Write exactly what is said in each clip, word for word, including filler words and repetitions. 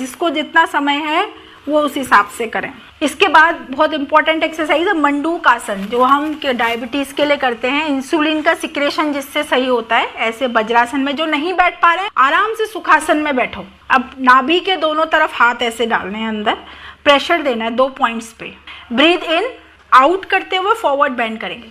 जिसको जितना समय है वो उस हिसाब से करें। इसके बाद बहुत इंपॉर्टेंट एक्सरसाइज है मंडूक आसन, जो हम डायबिटीज के लिए करते हैं, इंसुलिन का सिक्रेशन जिससे सही होता है। ऐसे वज्रासन में जो नहीं बैठ पा रहे हैं, आराम से सुखासन में बैठो। अब नाभि के दोनों तरफ हाथ ऐसे डालने हैं, अंदर प्रेशर देना है दो पॉइंट्स पे। ब्रीथ इन, आउट करते हुए फॉरवर्ड बेंड करेंगे।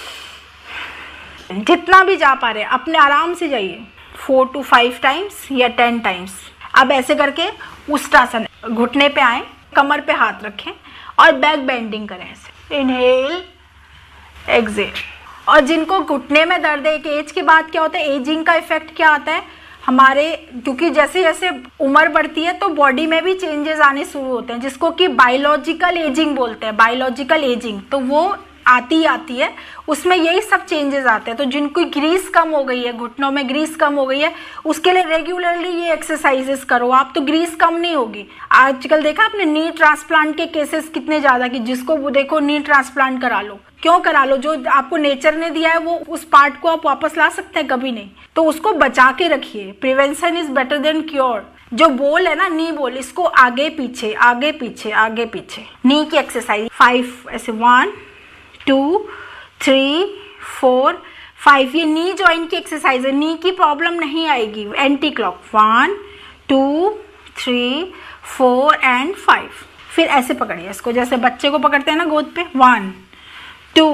जितना भी जा पा रहे हैं अपने आराम से जाइए, फोर टू फाइव टाइम्स या टेन टाइम्स। अब ऐसे करके उष्ट्रासन, घुटने पे आए, कमर पे हाथ रखें और बैक बेंडिंग करें ऐसे। Inhale, exhale. और जिनको घुटने में दर्द है, एक एज के बाद क्या होता है, एजिंग का इफेक्ट क्या आता है हमारे, क्योंकि जैसे जैसे उम्र बढ़ती है तो बॉडी में भी चेंजेस आने शुरू होते हैं, जिसको कि बायोलॉजिकल एजिंग बोलते हैं। बायोलॉजिकल एजिंग तो वो आती ही आती है, उसमें यही सब चेंजेस आते हैं। तो जिनको ग्रीस कम हो गई है, घुटनों में ग्रीस कम हो गई है, उसके लिए रेगुलरली ये एक्सरसाइजेस करो आप, तो ग्रीस कम नहीं होगी। आजकल देखा आपने नी ट्रांसप्लांट के केसेस कितने ज्यादा, कि जिसको वो देखो नी ट्रांसप्लांट करा लो। क्यों करा लो? जो आपको नेचर ने दिया है वो उस पार्ट को आप वापस ला सकते हैं? कभी नहीं। तो उसको बचा के रखिए। Prevention is better than cure. जो बोल है ना, नी बोल, इसको आगे पीछे आगे पीछे आगे पीछे। नी की एक्सरसाइज फाइव, ऐसे one two three four five, ये नी जॉइंट की एक्सरसाइज है। नी की प्रॉब्लम नहीं आएगी। Anti clock, one two three four and five. फिर ऐसे पकड़िए इसको, जैसे बच्चे को पकड़ते हैं ना गोद पे, one two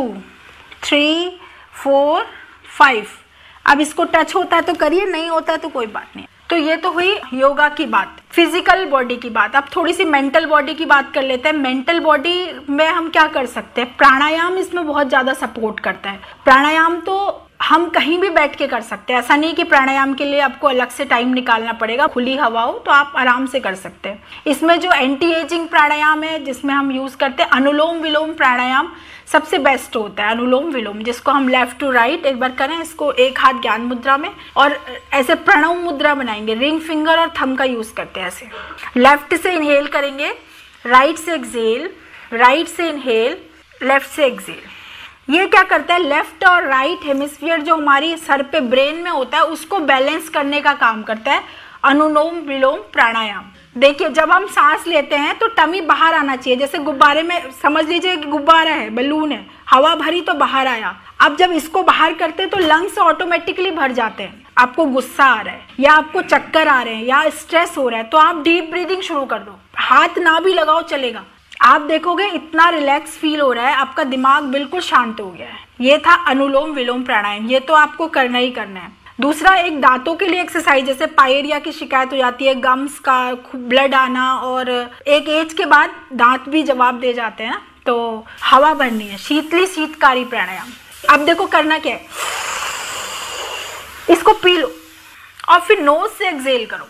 three four five. अब इसको टच होता है तो करिए, नहीं होता है तो कोई बात नहीं। तो ये तो हुई योगा की बात, फिजिकल बॉडी की बात। अब थोड़ी सी मेंटल बॉडी की बात कर लेते हैं। मेंटल बॉडी में हम क्या कर सकते हैं? प्राणायाम इसमें बहुत ज्यादा सपोर्ट करता है। प्राणायाम तो हम कहीं भी बैठ के कर सकते हैं, ऐसा नहीं कि प्राणायाम के लिए आपको अलग से टाइम निकालना पड़ेगा। खुली हवा हो तो आप आराम से कर सकते हैं। इसमें जो एंटी एजिंग प्राणायाम है, जिसमें हम यूज करते हैं अनुलोम विलोम प्राणायाम, सबसे बेस्ट होता है अनुलोम विलोम, जिसको हम लेफ्ट टू राइट एक बार करें। इसको एक हाथ ज्ञान मुद्रा में और ऐसे प्रणव मुद्रा बनाएंगे, रिंग फिंगर और थंब का यूज करते हैं। ऐसे लेफ्ट से इनहेल करेंगे, राइट से एक्सहेल, राइट से इनहेल, लेफ्ट से एक्सहेल। ये क्या करता है, लेफ्ट और राइट हेमिस्फीयर जो हमारी सर पे ब्रेन में होता है उसको बैलेंस करने का काम करता है अनुलोम विलोम प्राणायाम। देखिए, जब हम सांस लेते हैं तो टमी बाहर आना चाहिए, जैसे गुब्बारे में समझ लीजिए कि गुब्बारा है, बलून है, हवा भरी तो बाहर आया। अब जब इसको बाहर करते हैं तो लंग्स ऑटोमेटिकली भर जाते हैं। आपको गुस्सा आ रहा है या आपको चक्कर आ रहे हैं या स्ट्रेस हो रहा है तो आप डीप ब्रीदिंग शुरू कर दो। हाथ ना भी लगाओ चलेगा, आप देखोगे इतना रिलैक्स फील हो रहा है, आपका दिमाग बिल्कुल शांत हो गया है। ये था अनुलोम विलोम प्राणायाम, ये तो आपको करना ही करना है। दूसरा, एक दांतों के लिए एक्सरसाइज, जैसे पायरिया की शिकायत हो जाती है, गम्स का, ब्लड आना, और एक एज के बाद दांत भी जवाब दे जाते हैं ना, तो हवा भरनी है, शीतली शीतकारी प्राणायाम। अब देखो करना क्या है, इसको पी लो और फिर नोज से एक्सहेल करो।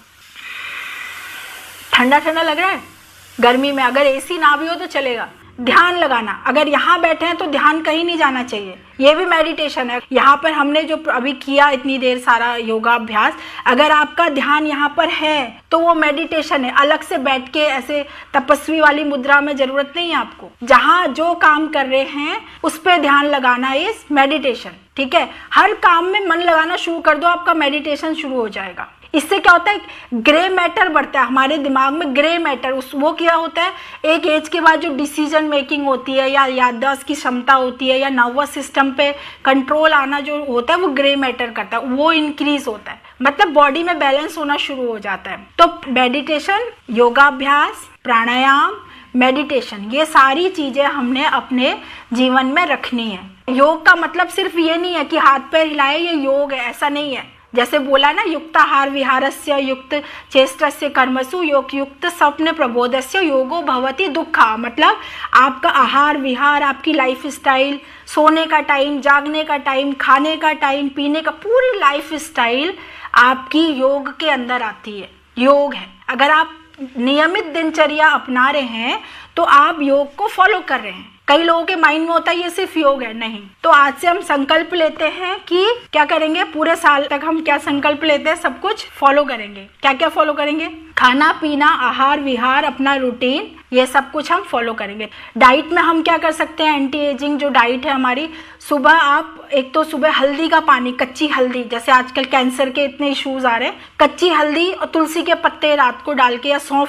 ठंडा ठंडा लग रहा है गर्मी में, अगर एसी ना भी हो तो चलेगा। ध्यान लगाना, अगर यहाँ बैठे हैं तो ध्यान कहीं नहीं जाना चाहिए, ये भी मेडिटेशन है। यहाँ पर हमने जो अभी किया इतनी देर सारा योगा अभ्यास, अगर आपका ध्यान यहाँ पर है तो वो मेडिटेशन है। अलग से बैठ के ऐसे तपस्वी वाली मुद्रा में जरूरत नहीं है आपको। जहाँ जो काम कर रहे हैं उस पर ध्यान लगाना इज मेडिटेशन, ठीक है। हर काम में मन लगाना शुरू कर दो, आपका मेडिटेशन शुरू हो जाएगा। इससे क्या होता है, ग्रे मैटर बढ़ता है हमारे दिमाग में। ग्रे मैटर उस वो क्या होता है, एक एज के बाद जो डिसीजन मेकिंग होती है या याददाश्त की क्षमता होती है या नर्वस सिस्टम पे कंट्रोल आना जो होता है वो ग्रे मैटर करता है, वो इंक्रीज होता है, मतलब बॉडी में बैलेंस होना शुरू हो जाता है। तो मेडिटेशन, योगाभ्यास, प्राणायाम, मेडिटेशन, ये सारी चीजें हमने अपने जीवन में रखनी है। योग का मतलब सिर्फ ये नहीं है कि हाथ पैर हिलाए ये योग है, ऐसा नहीं है। जैसे बोला ना, युक्ताहार विहारस्य युक्त चेष्टस्य कर्मसु योग युक्त स्वप्न प्रबोधस्य योगो भवति दुखा। मतलब आपका आहार विहार, आपकी लाइफ स्टाइल, सोने का टाइम, जागने का टाइम, खाने का टाइम, पीने का, पूरी लाइफ स्टाइल आपकी योग के अंदर आती है, योग है। अगर आप नियमित दिनचर्या अपना रहे हैं तो आप योग को फॉलो कर रहे हैं। कई लोगों के माइंड में होता है ये सिर्फ योग है, नहीं। तो आज से हम संकल्प लेते हैं कि क्या करेंगे, पूरे साल तक हम क्या संकल्प लेते हैं, सब कुछ फॉलो करेंगे। क्या क्या फॉलो करेंगे, खाना पीना, आहार विहार, अपना रूटीन, ये सब कुछ हम फॉलो करेंगे। डाइट में हम क्या कर सकते हैं, एंटी एजिंग जो डाइट है हमारी, सुबह आप एक तो सुबह हल्दी का पानी, कच्ची हल्दी, जैसे आजकल कैंसर के इतने इश्यूज आ रहे हैं, कच्ची हल्दी और तुलसी के पत्ते रात को डाल के या सौंफ